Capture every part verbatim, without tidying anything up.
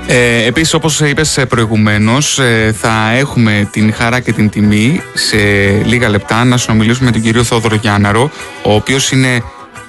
Ε, επίσης, όπως είπες προηγουμένως, ε, θα έχουμε την χαρά και την τιμή σε λίγα λεπτά να συνομιλήσουμε με τον κύριο Θόδωρο Γιάνναρο, ο οποίος είναι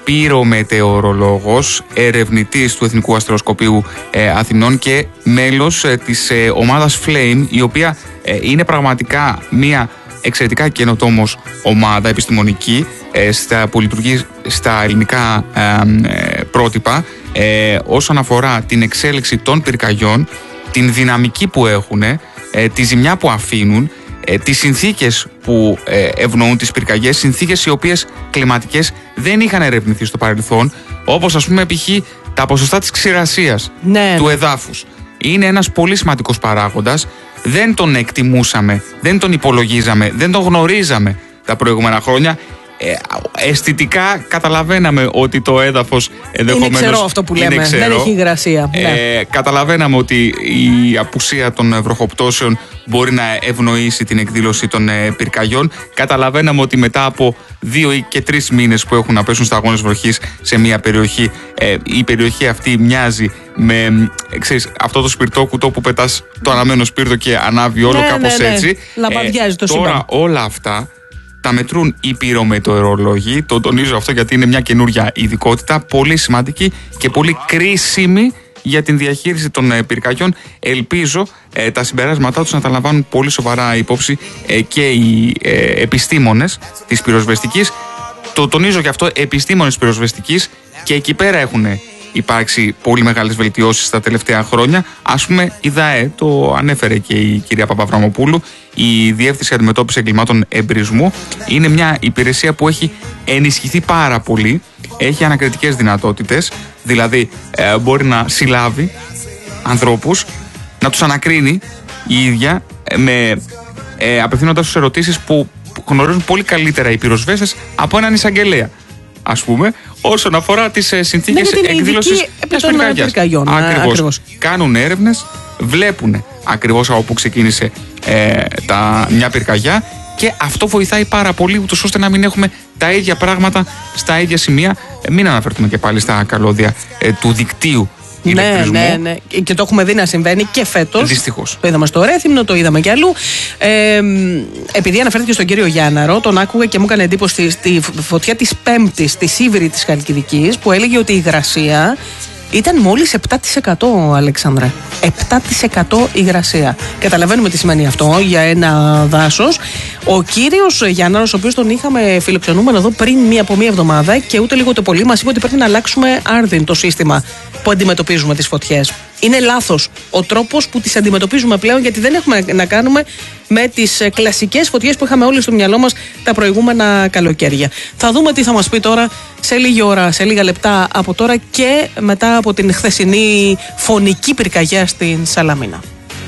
πυρομετεωρολόγος, ερευνητής του Εθνικού Αστεροσκοπείου ε, Αθηνών και μέλος ε, της ε, ομάδας Flame, η οποία ε, είναι πραγματικά μια εξαιρετικά καινοτόμος ομάδα επιστημονική ε, στα, που λειτουργεί στα ελληνικά ε, ε, πρότυπα ε, όσον αφορά την εξέλιξη των πυρκαγιών, την δυναμική που έχουν, ε, τη ζημιά που αφήνουν, ε, τις συνθήκες που ε, ευνοούν τις πυρκαγιές, συνθήκες οι οποίες κλιματικές δεν είχαν ερευνηθεί στο παρελθόν, όπως ας πούμε π.χ. τα ποσοστά της ξηρασίας ναι. του εδάφους. Είναι ένας πολύ σημαντικός παράγοντας. Δεν τον εκτιμούσαμε, δεν τον υπολογίζαμε, δεν τον γνωρίζαμε τα προηγούμενα χρόνια. Ε, αισθητικά καταλαβαίναμε ότι το έδαφος ενδεχομένως είναι ξερό αυτό που λέμε, ξερό. Δεν έχει υγρασία. Ε, ναι. Καταλαβαίναμε ότι η απουσία των βροχοπτώσεων μπορεί να ευνοήσει την εκδήλωση των ε, πυρκαγιών. Καταλαβαίναμε ότι μετά από δύο ή και τρεις μήνες που έχουν να πέσουν σταγόνες βροχής σε μια περιοχή, ε, η περιοχή αυτή μοιάζει με ε, ξέρεις, αυτό το σπιρτόκουτο που πετάς το αναμένο σπίρτο και ανάβει όλο, ναι, κάπως ναι, ναι. έτσι. Λαμπαδιάζει το τώρα σύμπαν. Όλα αυτά τα μετρούν οι πυρομετεωρολόγοι. Το τονίζω αυτό γιατί είναι μια καινούρια ειδικότητα, πολύ σημαντική και πολύ κρίσιμη για την διαχείριση των ε, πυρκαγιών. Ελπίζω ε, τα συμπεράσματά τους να τα λαμβάνουν πολύ σοβαρά υπόψη ε, και οι ε, επιστήμονες της πυροσβεστικής. Το τονίζω και αυτό, επιστήμονες της πυροσβεστικής, και εκεί πέρα έχουν υπάρξει πολύ μεγάλες βελτιώσεις τα τελευταία χρόνια. Ας πούμε, η ΔΑΕ, το ανέφερε και η κυρία Παπαβραμοπούλου, η Διεύθυνση Αντιμετώπισης Εγκλημάτων Εμπρισμού είναι μια υπηρεσία που έχει ενισχυθεί πάρα πολύ, έχει ανακριτικές δυνατότητες, δηλαδή ε, μπορεί να συλλάβει ανθρώπους, να τους ανακρίνει η ίδια, με, ε, απευθύνοντας τους ερωτήσεις που γνωρίζουν πολύ καλύτερα οι πυροσβέστες από έναν εισαγγελέα, ας πούμε, όσον αφορά τις ε, συνθήκες ναι, εκδήλωσης μιας πυρκαγιάς. Ακριβώς. Κάνουν έρευνες, βλέπουν ακριβώς από πού ξεκίνησε ε, τα, μια πυρκαγιά, και αυτό βοηθάει πάρα πολύ, ούτως ώστε να μην έχουμε τα ίδια πράγματα στα ίδια σημεία. Ε, μην αναφερθούμε και πάλι στα καλώδια ε, του δικτύου ηλεκτρισμού. Ναι, ναι, ναι. Και το έχουμε δει να συμβαίνει και φέτος. Δυστυχώς. Το είδαμε στο Ρέθυμνο, το είδαμε και αλλού. Ε, επειδή αναφέρθηκε στον κύριο Γιάνναρο, τον άκουγα και μου έκανε εντύπωση στη φωτιά της Πέμπτης, στη Σίβηρη της Χαλκιδικής, που έλεγε ότι η υγρασία ήταν μόλις επτά τοις εκατό, Αλέξανδρε. επτά τοις εκατό υγρασία. Καταλαβαίνουμε τι σημαίνει αυτό για ένα δάσος. Ο κύριος Γιάνναρος, ο οποίος τον είχαμε φιλοξενούμενο εδώ πριν μία από μία εβδομάδα και ούτε λίγο το πολύ μας είπε ότι πρέπει να αλλάξουμε άρδιν το σύστημα που αντιμετωπίζουμε τις φωτιές. Είναι λάθος ο τρόπος που τις αντιμετωπίζουμε πλέον, γιατί δεν έχουμε να κάνουμε με τις κλασικές φωτιές που είχαμε όλοι στο μυαλό μας τα προηγούμενα καλοκαίρια. Θα δούμε τι θα μας πει τώρα σε λίγη ώρα, σε λίγα λεπτά από τώρα και μετά από την χθεσινή φωνική πυρκαγιά στην Σαλαμίνα.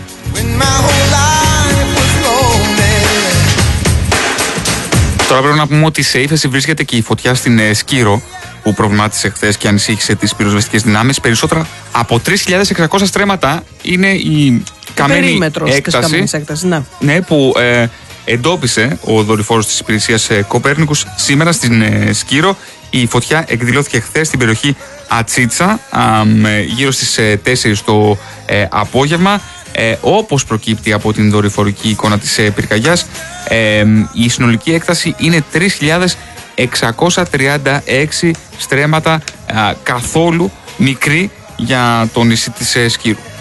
Τώρα πρέπει να πούμε ότι σε ύφεση βρίσκεται και η φωτιά στην ε, Σκύρο, που προβλημάτισε χθες και ανησύχησε τις πυροσβεστικές δυνάμεις. Περισσότερα από τρεις χιλιάδες εξακόσια στρέμματα είναι η καμένη έκταση, έκταση ναι. Ναι, που ε, εντόπισε ο δορυφόρος της υπηρεσίας ε, Κοπέρνικους σήμερα στην ε, Σκύρο. Η φωτιά εκδηλώθηκε χθες στην περιοχή Ατσίτσα, ε, γύρω στις ε, τέσσερις το ε, απόγευμα. Ε, όπως προκύπτει από την δορυφορική εικόνα της ε, πυρκαγιάς, ε, η συνολική έκταση είναι τρεις χιλιάδες εξακόσια τριάντα έξι στρέμματα, α, καθόλου μικρή για το νησί της ε, Σκύρου.